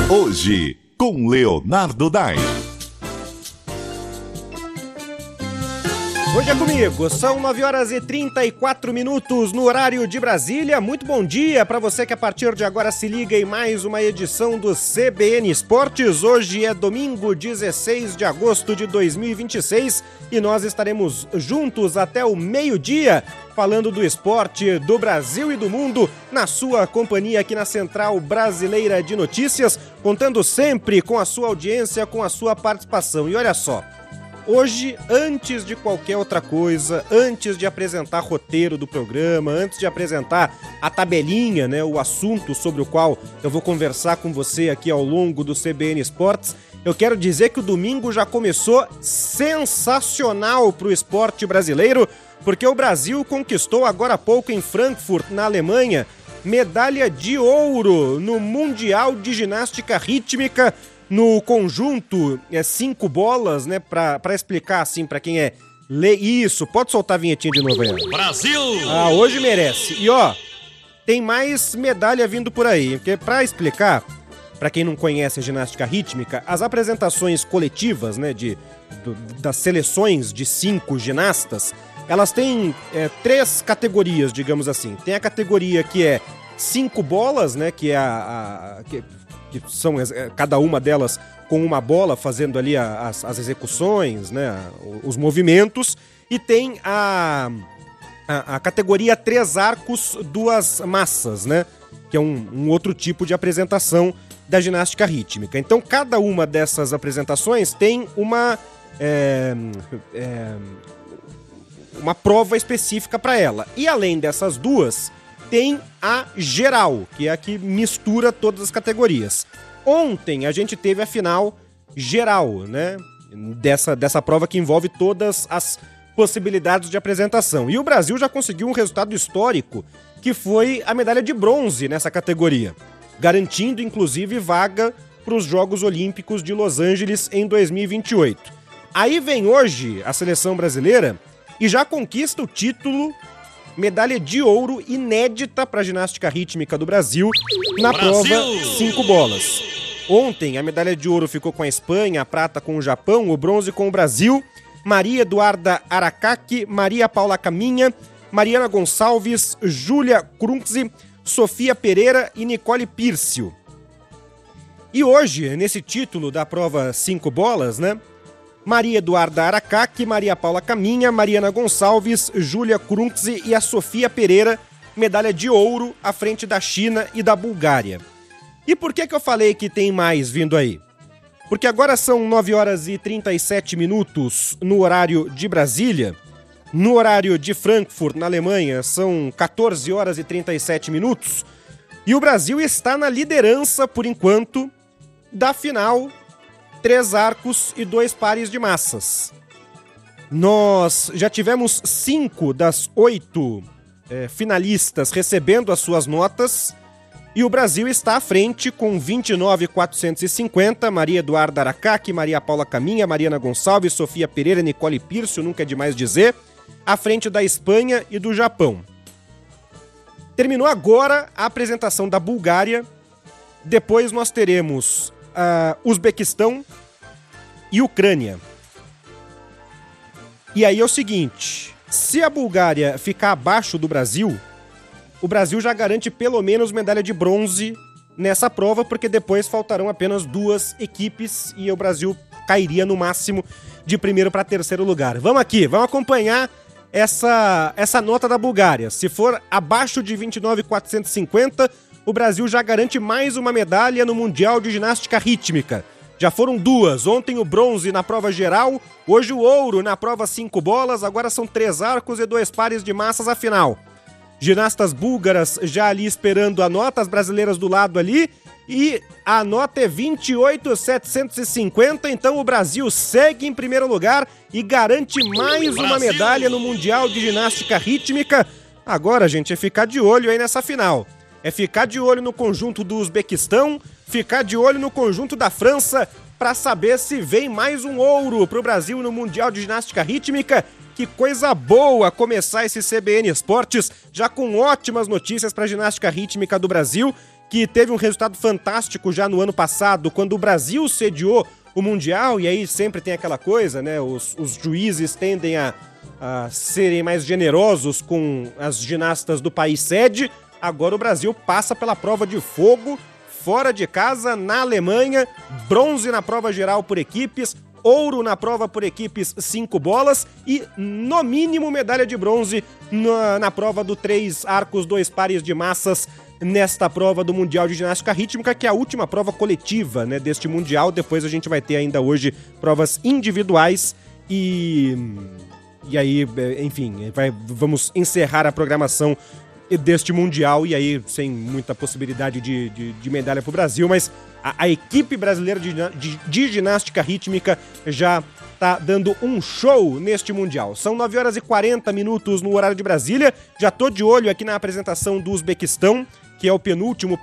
Hoje, com Leonardo Dai. Hoje é comigo, são 9h34 no horário de Brasília. Muito bom dia para você que a partir de agora se liga em mais uma edição do CBN Esportes. Hoje é domingo, 16 de agosto de 2026 e nós estaremos juntos até o meio-dia falando do esporte do Brasil e do mundo na sua companhia aqui na Central Brasileira de Notícias, contando sempre com a sua audiência, com a sua participação. E olha só, hoje, antes de qualquer outra coisa, antes de apresentar roteiro do programa, antes de apresentar a tabelinha, né, o assunto sobre o qual eu vou conversar com você aqui ao longo do CBN Esportes, eu quero dizer que o domingo já começou sensacional para o esporte brasileiro, porque o Brasil conquistou agora há pouco em Frankfurt, na Alemanha, medalha de ouro no Mundial de Ginástica Rítmica, no conjunto, 5 bolas, né, pra explicar assim pra quem lê isso. Pode soltar a vinhetinha de novo aí. Brasil! Ah, hoje merece. E ó, tem mais medalha vindo por aí, porque pra explicar, pra quem não conhece a ginástica rítmica, as apresentações coletivas, né, das seleções de 5 ginastas, elas têm 3 categorias, digamos assim. Tem a categoria que é 5 bolas, né, que é que são cada uma delas com uma bola fazendo ali as execuções, né, os movimentos, e tem a categoria 3 arcos, 2 massas, né, que é um outro tipo de apresentação da ginástica rítmica. Então cada uma dessas apresentações tem uma prova específica para ela. E além dessas duas, tem a geral, que é a que mistura todas as categorias. Ontem a gente teve a final geral, né? Dessa prova que envolve todas as possibilidades de apresentação. E o Brasil já conseguiu um resultado histórico, que foi a medalha de bronze nessa categoria, garantindo inclusive vaga para os Jogos Olímpicos de Los Angeles em 2028. Aí vem hoje a seleção brasileira e já conquista o título, medalha de ouro inédita para a ginástica rítmica do Brasil na prova 5 bolas. Ontem a medalha de ouro ficou com a Espanha, a prata com o Japão, o bronze com o Brasil. Maria Eduarda Aracaki, Maria Paula Caminha, Mariana Gonçalves, Júlia Krunksi, Sofia Pereira e Nicole Pírcio. E hoje, nesse título da prova 5 bolas, né? Maria Eduarda Aracaki, Maria Paula Caminha, Mariana Gonçalves, Júlia Krunksi e a Sofia Pereira, medalha de ouro à frente da China e da Bulgária. E por que eu falei que tem mais vindo aí? Porque agora são 9h37 no horário de Brasília. No horário de Frankfurt, na Alemanha, são 14h37. E o Brasil está na liderança, por enquanto, da final 3 arcos e 2 pares de massas. Nós já tivemos 5 das 8 finalistas recebendo as suas notas e o Brasil está à frente com 29.450, Maria Eduarda Aracaki, Maria Paula Caminha, Mariana Gonçalves, Sofia Pereira, Nicole Pírcio, nunca é demais dizer, à frente da Espanha e do Japão. Terminou agora a apresentação da Bulgária, depois nós teremos Uzbequistão e Ucrânia. E aí é o seguinte, se a Bulgária ficar abaixo do Brasil, o Brasil já garante pelo menos medalha de bronze nessa prova, porque depois faltarão apenas 2 equipes e o Brasil cairia no máximo de primeiro para terceiro lugar. Vamos acompanhar essa nota da Bulgária. Se for abaixo de 29.450, o Brasil já garante mais uma medalha no Mundial de Ginástica Rítmica. Já foram 2, ontem o bronze na prova geral, hoje o ouro na prova 5 bolas, agora são 3 arcos e 2 pares de massas a final. Ginastas búlgaras já ali esperando a nota, as brasileiras do lado ali, e a nota é 28.750, então o Brasil segue em primeiro lugar e garante mais uma medalha no Mundial de Ginástica Rítmica. Agora, gente, é ficar de olho aí nessa final. É ficar de olho no conjunto do Uzbequistão, ficar de olho no conjunto da França, para saber se vem mais um ouro pro Brasil no Mundial de Ginástica Rítmica. Que coisa boa começar esse CBN Esportes, já com ótimas notícias para a ginástica rítmica do Brasil, que teve um resultado fantástico já no ano passado, quando o Brasil sediou o Mundial, e aí sempre tem aquela coisa, né? Os juízes tendem a serem mais generosos com as ginastas do país sede. Agora o Brasil passa pela prova de fogo, fora de casa, na Alemanha, bronze na prova geral por equipes, ouro na prova por equipes 5 bolas e, no mínimo, medalha de bronze na prova do 3 arcos, 2 pares de massas, nesta prova do Mundial de Ginástica Rítmica, que é a última prova coletiva, né, deste Mundial. Depois a gente vai ter ainda hoje provas individuais e aí, enfim, vamos encerrar a programação deste Mundial e aí sem muita possibilidade de medalha para o Brasil, mas a equipe brasileira de ginástica rítmica já tá dando um show neste Mundial. São 9h40 no horário de Brasília. Já tô de olho aqui na apresentação do Uzbequistão, que é o penúltimo